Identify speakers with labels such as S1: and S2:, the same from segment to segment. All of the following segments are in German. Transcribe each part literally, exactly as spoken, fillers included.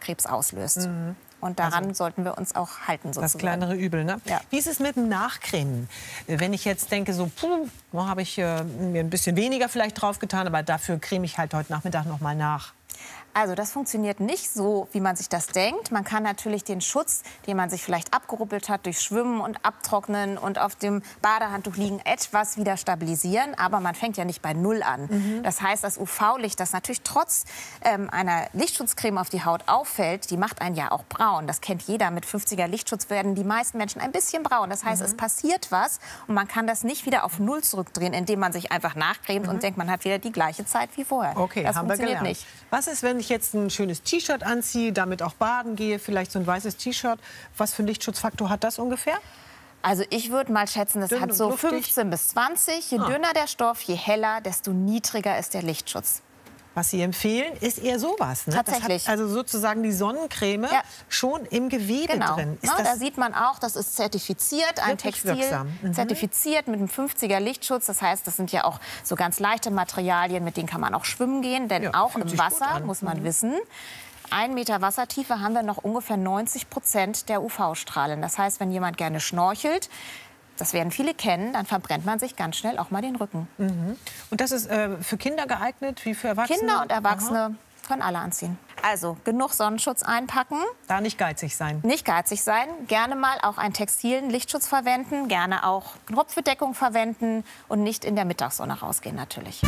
S1: Hautkrebs auslöst. Mhm. Und daran also, sollten wir uns auch halten, sozusagen.
S2: Das kleinere Übel, ne?
S1: Ja.
S2: Wie ist es mit dem Nachcremen? Wenn ich jetzt denke, so, puh, habe ich äh, mir ein bisschen weniger vielleicht drauf getan, aber dafür creme ich halt heute Nachmittag noch mal nach.
S1: Also das funktioniert nicht so, wie man sich das denkt. Man kann natürlich den Schutz, den man sich vielleicht abgeruppelt hat durch Schwimmen und Abtrocknen und auf dem Badehandtuch liegen, etwas wieder stabilisieren. Aber man fängt ja nicht bei Null an. Mhm. Das heißt, das U V-Licht, das natürlich trotz ähm, einer Lichtschutzcreme auf die Haut auffällt, die macht einen ja auch braun. Das kennt jeder. Mit fünfziger Lichtschutz werden die meisten Menschen ein bisschen braun. Das heißt, mhm. es passiert was und man kann das nicht wieder auf Null zurückdrehen, indem man sich einfach nachcremt mhm. und denkt, man hat wieder die gleiche Zeit wie vorher.
S2: Okay,
S1: das
S2: haben wir
S1: funktioniert
S2: gelernt.
S1: nicht.
S2: Was ist, wenn ich jetzt ein schönes T-Shirt anziehe, damit auch baden gehe, vielleicht so ein weißes T-Shirt? Was für einen Lichtschutzfaktor hat das ungefähr?
S1: Also ich würde mal schätzen, das
S2: Dünn
S1: hat so
S2: und luftig?
S1: fünfzehn bis zwanzig. Je
S2: Ah.
S1: dünner der Stoff, je heller, desto niedriger ist der Lichtschutz.
S2: Was Sie empfehlen, ist eher sowas. Ne?
S1: Tatsächlich.
S2: Das hat also sozusagen die Sonnencreme
S1: Ja.
S2: schon im Gewebe
S1: Genau.
S2: drin. Ist
S1: Na,
S2: das
S1: da sieht man auch, das ist zertifiziert, ein
S2: wirklich
S1: Textil,
S2: wirksam? Mhm.
S1: zertifiziert mit einem fünfziger Lichtschutz. Das heißt, das sind ja auch so ganz leichte Materialien, mit denen kann man auch schwimmen gehen. Denn
S2: Ja,
S1: auch
S2: fühlt
S1: im
S2: sich gut
S1: Wasser,
S2: an.
S1: muss man
S2: Mhm.
S1: wissen, ein Meter Wassertiefe haben wir noch ungefähr neunzig Prozent der U V-Strahlen. Das heißt, wenn jemand gerne schnorchelt, das werden viele kennen, dann verbrennt man sich ganz schnell auch mal den Rücken.
S2: Mhm. Und das ist äh, für Kinder geeignet, wie für Erwachsene?
S1: Kinder und Erwachsene
S2: Aha.
S1: können alle anziehen. Also genug Sonnenschutz einpacken,
S2: Da nicht geizig sein.
S1: nicht geizig sein, gerne mal auch einen textilen Lichtschutz verwenden, gerne auch Kopfbedeckung verwenden und nicht in der Mittagssonne rausgehen natürlich.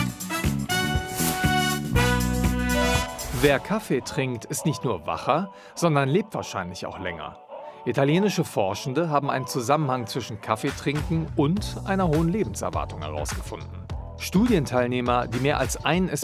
S3: Wer Kaffee trinkt, ist nicht nur wacher, sondern lebt wahrscheinlich auch länger. Italienische Forschende haben einen Zusammenhang zwischen Kaffeetrinken und einer hohen Lebenserwartung herausgefunden. Studienteilnehmer, die mehr als einen